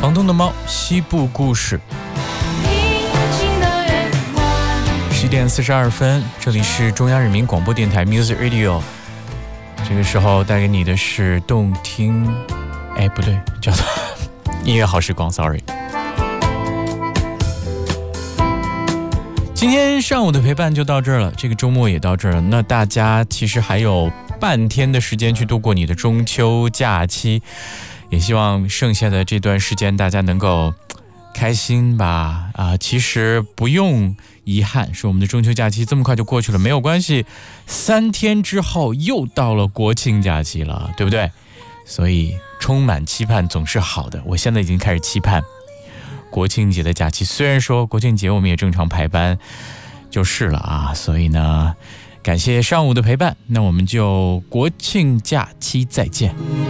房东的猫西部故事。11点42分，这里是中央人民广播电台 Music Radio。这个时候带给你的是动听，不对，叫做音乐好时光 ，sorry。今天上午的陪伴就到这儿了，这个周末也到这儿了。那大家其实还有半天的时间去度过你的中秋假期，也希望剩下的这段时间大家能够开心吧。其实不用遗憾，说我们的中秋假期这么快就过去了，没有关系，3天之后又到了国庆假期了，对不对？所以充满期盼总是好的，我现在已经开始期盼国庆节的假期。虽然说国庆节我们也正常排班就是了啊，所以呢，感谢上午的陪伴，那我们就国庆假期再见。